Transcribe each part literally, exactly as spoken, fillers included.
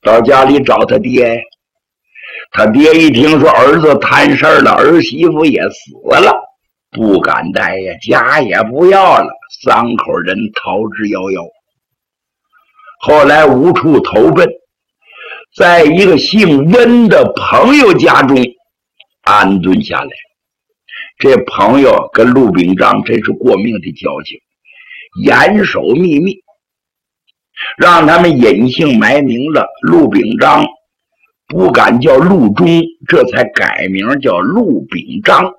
到家里找他爹。他爹一听说儿子摊事儿了，儿媳妇也死了，不敢待呀，家也不要了，三口人逃之夭夭。后来无处投奔，在一个姓温的朋友家中安顿下来。这朋友跟陆秉章真是过命的交情，严守秘密，让他们隐姓埋名了。陆秉章不敢叫陆忠，这才改名叫陆秉章。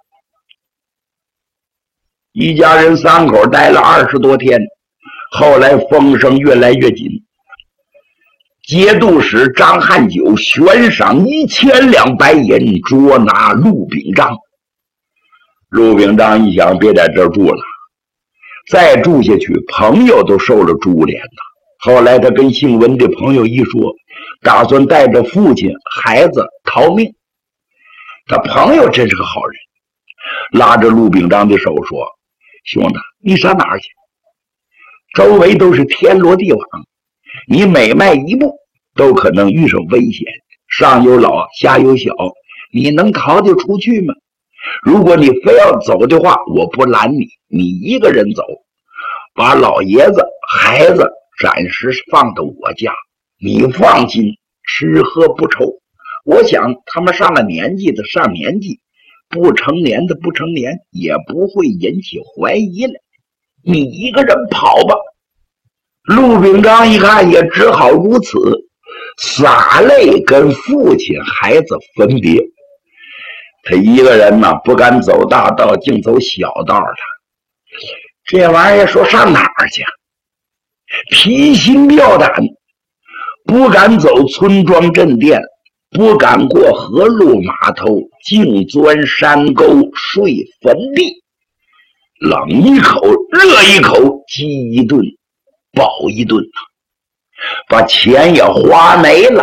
一家人三口待了二十多天，后来风声越来越紧。节度使张汉九悬赏一千两白银捉拿陆秉章。陆秉章一想，别在这儿住了，再住下去朋友都受了株连了。后来他跟姓文的朋友一说，打算带着父亲孩子逃命。他朋友真是个好人，拉着陆秉章的手说，兄弟，你上哪儿去？周围都是天罗地网，你每迈一步都可能遇上危险，上有老下有小，你能逃得出去吗？如果你非要走的话，我不拦你，你一个人走，把老爷子孩子暂时放到我家，你放心，吃喝不愁。我想他们上了年纪的上年纪，不成年的不成年，也不会引起怀疑来。你一个人跑吧。陆秉章一看也只好如此，洒泪跟父亲孩子分别。他一个人呢，不敢走大道，竟走小道了。这玩意儿说上哪儿去？提心吊胆，不敢走村庄镇店，不敢过河路码头，竟钻山沟睡坟地，冷一口热一口，饥一顿饱一顿，把钱也花没了。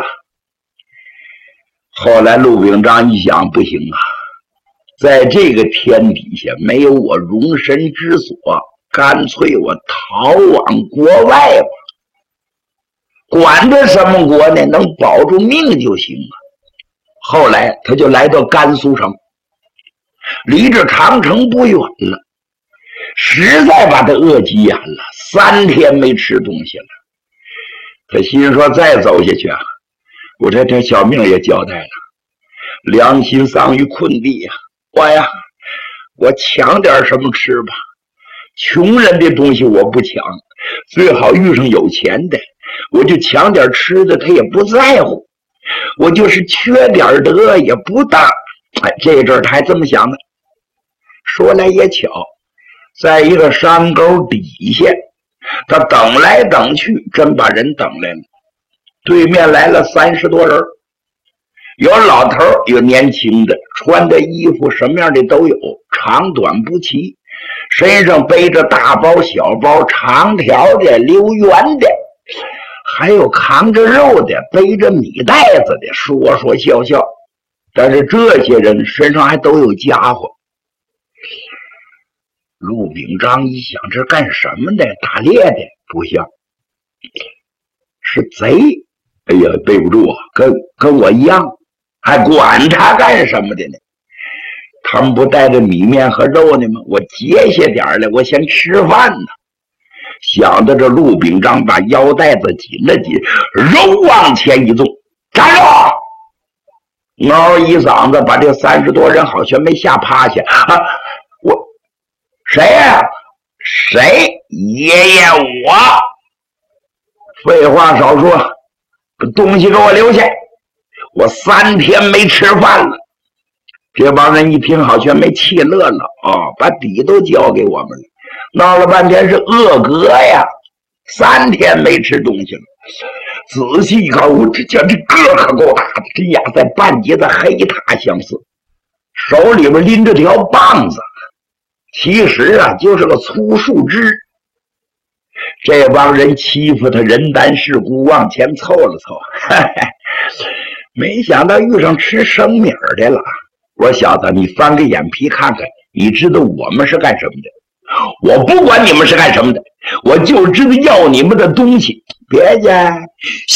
后来陆秉章一想，不行啊，在这个天底下没有我容身之所，干脆我逃往国外吧。管他什么国呢，能保住命就行啊。后来他就来到甘肃城，离这长城不远了，实在把他饿急眼了，三天没吃东西了。他心说再走下去啊，我这条小命也交代了，良心丧于困地呀、啊！我呀，我抢点什么吃吧。穷人的东西我不抢，最好遇上有钱的，我就抢点吃的，他也不在乎。我就是缺点德也不大。哎，这阵儿他还这么想呢。说来也巧，在一个山沟底下，他等来等去，真把人等来了。对面来了三十多人，有老头，有年轻的，穿的衣服什么样的都有，长短不齐，身上背着大包小包，长条的溜圆的，还有扛着肉的，背着米袋子的，说说笑笑。但是这些人身上还都有家伙。陆秉章一想，这干什么的？打猎的？不像，是贼。哎呀，背不住啊，跟跟我一样，还管他干什么的呢？他们不带着米面和肉呢吗？我节些点来，我先吃饭呢。想到这，陆秉章把腰带子紧了紧，肉往前一纵，站住！嗷一嗓子，把这三十多人好像没吓趴下啊！我谁呀、啊？谁？爷爷我。废话少说，把东西给我留下，我三天没吃饭了。这帮人一听好像没气乐了啊、哦，把底都交给我们了。闹了半天是饿嗝呀，三天没吃东西了。仔细一看，我这叫这个可够大的，这呀在半截的黑塔相似，手里边拎着条棒子，其实啊就是个粗树枝。这帮人欺负他人单势孤，往前凑了凑，嘿嘿，没想到遇上吃生米的了。我说小子，你翻个眼皮看看，你知道我们是干什么的？我不管你们是干什么的，我就知道要你们的东西。别介，